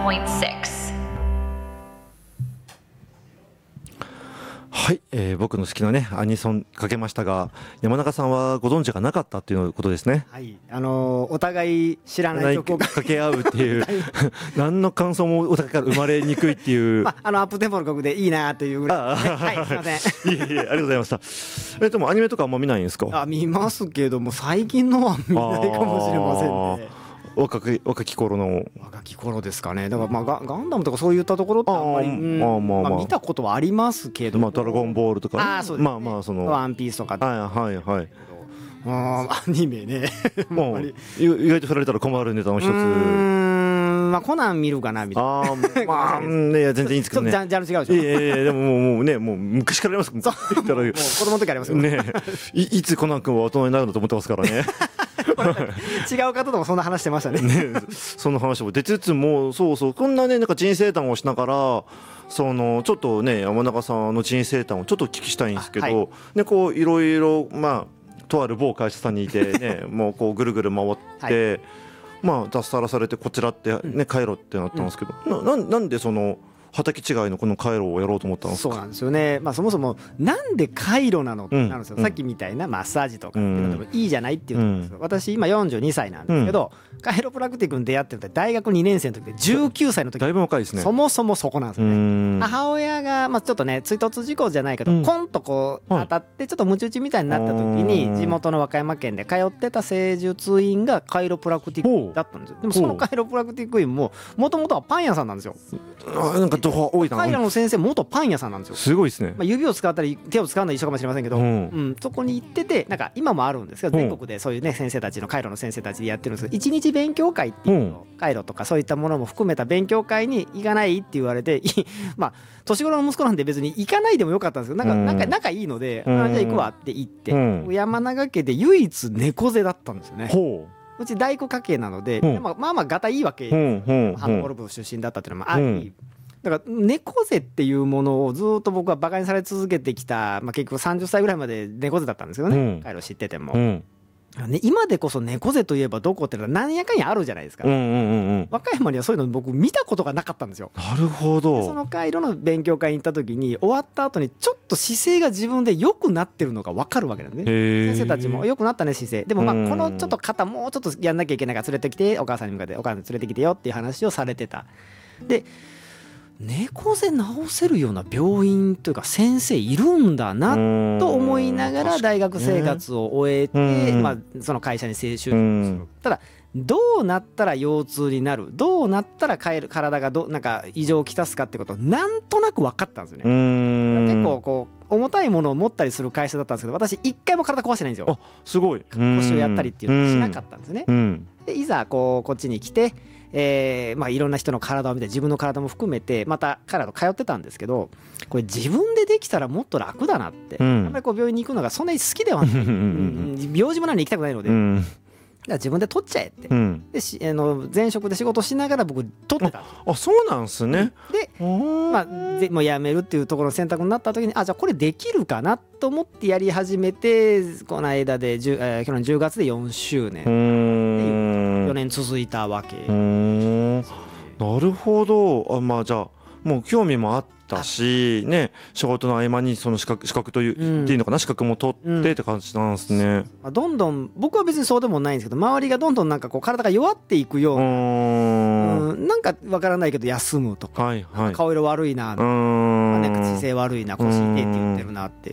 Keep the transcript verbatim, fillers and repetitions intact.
ポイントシックス。 はい、えー、僕の好きなねアニソンかけましたが、山中さんはご存知がなかったっていうことですね。 はい、あのー、お互い知らない曲を掛け合うっていう何の感想もお互いから生まれにくいっていう、 まあ、あのアップテンポの曲でいいなというぐらい、ね、はい、すいません。 いえいえ、ありがとうございました。えでもアニメとかあんま見ないんですか？ あ、見ますけども最近のは見ないかもしれませんね。 若き若き頃の若き頃ですかね。だからまあ ガ, ガンダムとかそういったところってあんまり、うんまあまあまあまあ、見たことはありますけど、 まあドラゴンボールとか、ね、 あそうですね、 まあまあそのワンピースとか、 はいはいはい、 あアニメねもう意外と振られたら困るネタの一つ。うーん、まあコナン見るかなみたいな。 あーまあね、全然いいんですけどね。 ジャンル違うでしょ。 いやいやいや、でももうもうね、もう昔からありますもん。 そうもう子供の時ありますよね。い, いつコナン君は大人になるんだと思ってますからね。 違う方ともそんな話してましたね。 ね、その話も出つつも、そうそう、こんなね、なんか人生談をしながら、そのちょっとね、山中さんの人生談をちょっとお聞きしたいんですけど、はい、ね、こういろいろ、まあとある某会社さんにいてね、もうこうぐるぐる回って、はい、まあ脱サラされてこちらってね、帰ろってなったんですけど、うん、な, なんでその畑違いのこの回路をやろうと思ったんですか？ そうなんですよね。まあそもそもなんで回路なのってなるんですよ、うん、さっきみたいなマッサージとかっていうのでもいいじゃないっていうんですけど、うん、私今よんじゅうにさいなんですけど、うん、カイロプラクティックに出会ってるのって大学にねん生の時でじゅうきゅうさいの時、 だいぶ若いですね。 そもそもそこなんですよね。母親が、まあ、ちょっとね追突事故じゃないけど、うん、コンとこう当たってちょっとムチ打ちみたいになった時に、地元の和歌山県で通ってた施術院がカイロプラクティックだったんですよ。でもそのカイロプラクティック院ももともとはパン屋さんなんですよ。 あ、なんかどこ多いな。 カイロの先生元パン屋さんなんですよ。 すごいですね。 まあ、指を使ったり手を使うのは一緒かもしれませんけど、うんうん、そこに行ってて、なんか今もあるんですけど、全国でそういうね先生たちのカイロの先生たちでやってるんですけど、一日勉強会っていうの、カイロとかそういったものも含めた勉強会に行かないって言われてまあ年頃の息子なんで別に行かないでもよかったんですけど、なんかなんか仲いいので、あじゃあ行くわって言って、うん、山長家で唯一猫背だったんですよね。ほううち大工家系なので、うん、まあまあまあガタいいわけ、うん、ハンドゴルフ出身だったっていうのもあり、うん、だから猫背っていうものをずっと僕はバカにされ続けてきた、まあ、結局さんじゅっさいぐらいまで猫背だったんですけどね、うん、カイロ知ってても、うんね、今でこそ猫背といえばどこってのは何やかんやあるじゃないですか、うんうんうんうん、和歌山にはそういうの僕見たことがなかったんですよ。 なるほど。 そのカイロの勉強会に行った時に終わった後にちょっと姿勢が自分で良くなってるのが分かるわけなんですね。先生たちも良くなったね姿勢でも、まあこのちょっと肩もうちょっとやんなきゃいけないから連れてきて、お母さんに向かってお母さん連れてきてよっていう話をされてた。で猫背治せるような病院というか先生いるんだなと思いながら大学生活を終えて、まあ、その会社に正就職する。ただどうなったら腰痛になる、どうなったら体がどなんか異常をきたすかってことをなんとなく分かったんですよね。結構こう重たいものを持ったりする会社だったんですけど、私一回も体壊してないんですよ。 あ、すごい。 腰をやったりっていうのをしなかったんですね。でいざこうこっちに来て、えーまあ、いろんな人の体を見て自分の体も含めてまた彼らと通ってたんですけど、これ自分でできたらもっと楽だなって、うん、あんまりこう病院に行くのがそんなに好きではない、うん、病児も何に行きたくないので、うん、だから自分で取っちゃえって、うん、でしあの前職で仕事しながら僕取ってた。 ああ、そうなんすね。 で、まあ、でもう辞めるっていうところの選択になった時に、あじゃあこれできるかなと思ってやり始めて、この間で、えー、去年じゅうがつでよんしゅうねん、よねん続いたわけ。 なるほど。あ、まあじゃあもう興味もあったしね、仕事の合間にその資格資格という、うん、っていうのかな、資格も取ってって感じなんですね。うんまあ、どんどん僕は別にそうでもないんですけど、周りがどんどんなんかこう体が弱っていくような、うん、なんかわからないけど休むとか、はいはい、顔色悪いな、まあ、なんか姿勢悪いな、腰痛いって言ってるなって、